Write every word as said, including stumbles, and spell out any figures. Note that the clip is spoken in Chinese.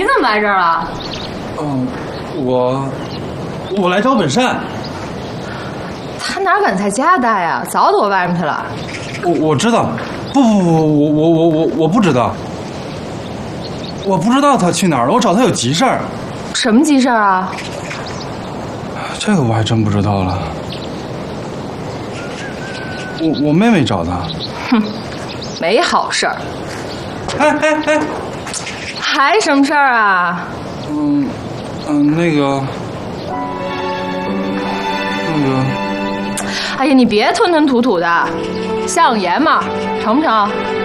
你怎么来这儿了？ 嗯，我我来找本善。 他哪敢在家待呀？早躲外面去了。 我我知道，不不不，我我我我我不知道，我不知道他去哪儿了。我找他有急事儿。 什么急事儿啊？ 这个我还真不知道了。我我妹妹找他。 哼，没好事儿。 哎哎哎， 还什么事儿啊？ 嗯嗯，那个那个。 哎呀，你别吞吞吐吐的，像个爷们儿，成不成？